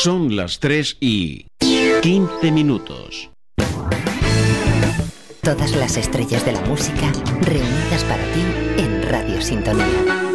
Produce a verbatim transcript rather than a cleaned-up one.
Son las tres y quince minutos. Todas las estrellas de la música reunidas para ti en Radio Sintonía.